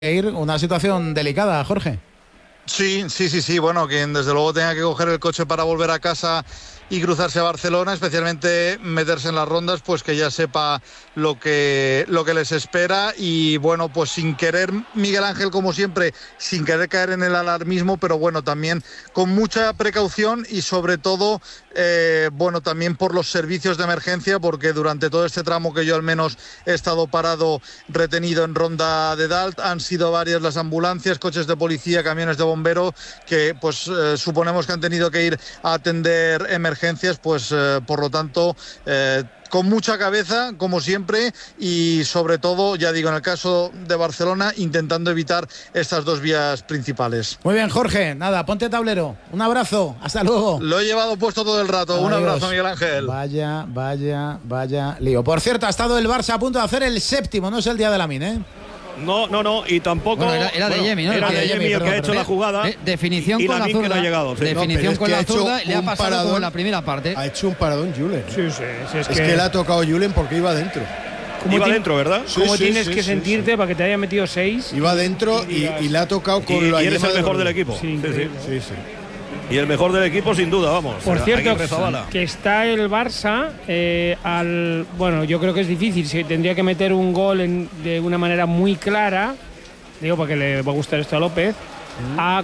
ir una situación delicada, Jorge. Sí. Bueno, quien desde luego tenga que coger el coche para volver a casa y cruzarse a Barcelona, especialmente meterse en las rondas, pues que ya sepa lo que les espera. Y bueno, pues sin querer, Miguel Ángel, como siempre, sin querer caer en el alarmismo, pero bueno, también con mucha precaución y sobre todo, bueno, también por los servicios de emergencia, porque durante todo este tramo que yo al menos he estado parado, retenido en Ronda de Dalt, han sido varias las ambulancias, coches de policía, camiones de bomberos, que pues suponemos que han tenido que ir a atender emergencias, pues por lo tanto con mucha cabeza, como siempre, y sobre todo, ya digo, en el caso de Barcelona, intentando evitar estas dos vías principales. Muy bien, Jorge, nada, ponte tablero. Un abrazo, hasta luego. Lo he llevado puesto todo el rato. Adiós. Un abrazo, Miguel Ángel. Vaya lío. Por cierto, ha estado el Barça a punto de hacer el séptimo, no es el día de Lamine, ¿eh? No, y tampoco. Bueno, era de Yemi, ¿no? Era de Yemi el que ha hecho la jugada. Definición con la zurda. Que no ha llegado, sí. Definición con la zurda, le ha pasado paradón, como en la primera parte. Ha hecho un paradón Julen. Sí, es que le ha tocado Julen porque iba dentro. Iba dentro, ¿verdad? ¿Cómo tienes que sentirte para que te haya metido 6? Iba dentro y le ha tocado con la. Y eres el mejor del equipo. Sí. Y el mejor del equipo, sin duda, vamos. Por cierto, que está el Barça bueno, yo creo que es difícil. Si tendría que meter un gol de una manera muy clara, digo, porque le va a gustar esto a López, a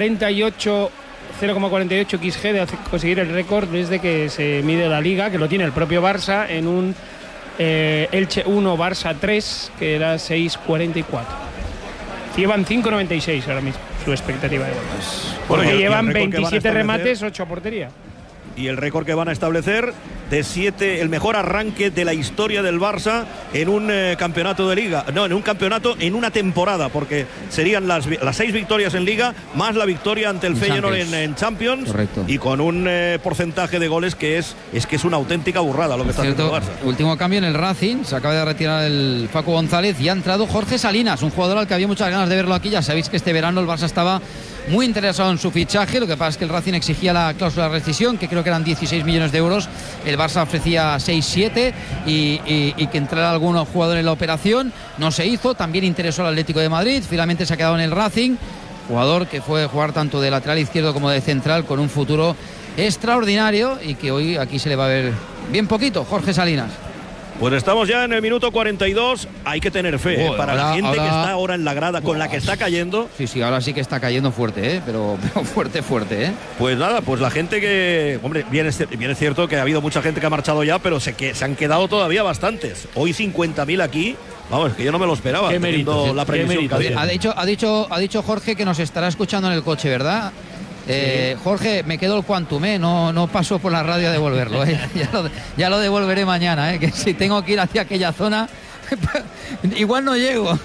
0,48 XG de conseguir el récord desde que se mide la Liga, que lo tiene el propio Barça en un Elche 1, Barça 3, que era 6,44. Llevan 5,96 ahora mismo, su expectativa de goles. Porque llevan 27 remates, 8 a portería. Y el récord que van a establecer de 7, el mejor arranque de la historia del Barça en un campeonato de Liga. No, en un campeonato, en una temporada, porque serían las 6 victorias en Liga, más la victoria ante el Feyenoord en Champions. Correcto. Y con un porcentaje de goles que es una auténtica burrada lo que está haciendo el Barça. Último cambio en el Racing, se acaba de retirar el Paco González y ha entrado Jorge Salinas, un jugador al que había muchas ganas de verlo aquí. Ya sabéis que este verano el Barça estaba muy interesado en su fichaje, lo que pasa es que el Racing exigía la cláusula de rescisión, que creo que eran 16 millones de euros, el Barça ofrecía 6-7 y que entrara algún jugador en la operación, no se hizo. También interesó al Atlético de Madrid, finalmente se ha quedado en el Racing, jugador que fue a jugar tanto de lateral izquierdo como de central, con un futuro extraordinario y que hoy aquí se le va a ver bien poquito. Jorge Salinas. Pues estamos ya en el minuto 42. Hay que tener fe para la gente que está ahora en la grada, con la que está cayendo. Sí, ahora sí que está cayendo fuerte, pero fuerte. Pues nada, pues la gente que, hombre, bien es cierto que ha habido mucha gente que ha marchado ya, pero se han quedado todavía bastantes. Hoy 50.000 aquí. Vamos, que yo no me lo esperaba. Qué mérito, la previsión que ha dicho Jorge que nos estará escuchando en el coche, ¿verdad? Sí. Jorge, me quedo el Quantum, no paso por la radio a devolverlo, ya lo devolveré mañana, que si tengo que ir hacia aquella zona igual no llego.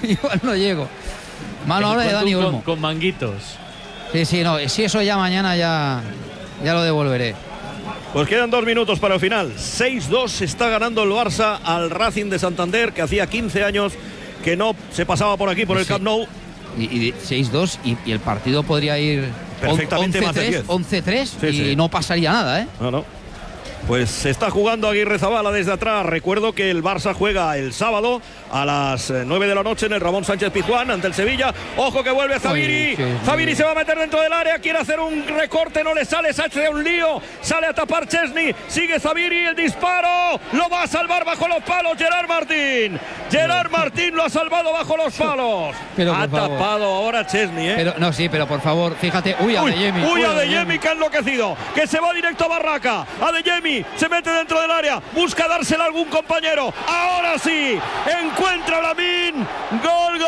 Mano ahora de Dani Olmo con manguitos. Sí, si eso ya mañana ya lo devolveré. Pues quedan 2 minutos para el final. 6-2 está ganando el Barça al Racing de Santander, que hacía 15 años que no se pasaba por aquí, por el Camp Nou. Y 6-2 y el partido podría ir perfectamente 11-3 y no pasaría nada, No. Pues se está jugando Aguirrezabala desde atrás. Recuerdo que el Barça juega el sábado a las 9 de la noche en el Ramón Sánchez Pizjuán ante el Sevilla. Ojo que vuelve Zabiri. Zabiri se va a meter dentro del área, quiere hacer un recorte, no le sale, se hace un lío, sale a tapar Chesney, sigue Zabiri, el disparo, lo va a salvar bajo los palos Gerard Martín. Gerard Martín lo ha salvado bajo los palos. Ha tapado ahora Chesney, pero por favor, fíjate, Adeyemi. Adeyemi que ha enloquecido, que se va directo a Barraca. Adeyemi se mete dentro del área, busca dársela a algún compañero. Ahora sí, encuentra a Lamine. Gol.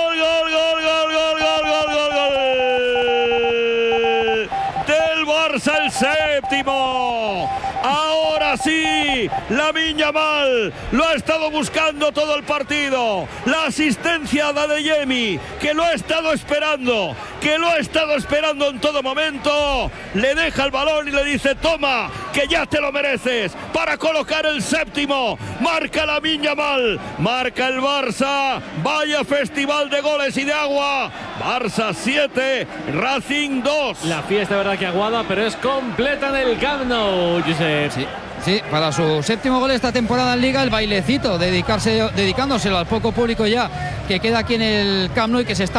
Del Barça, el séptimo. Ahora sí, Lamine Yamal lo ha estado buscando todo el partido. La asistencia de Adeyemi, que lo ha estado esperando en todo momento. Le deja el balón y le dice: toma, que ya te lo mereces, para colocar el séptimo. Marca Lamine Yamal, marca el Barça. Vaya festival de goles y de agua. Barça 7, Racing 2. La fiesta, verdad que aguada, pero es completa en el Camp Nou, Josep. Sí. Sí, para su séptimo gol esta temporada en Liga, el bailecito, dedicándoselo al poco público ya que queda aquí en el Camp Nou y que se está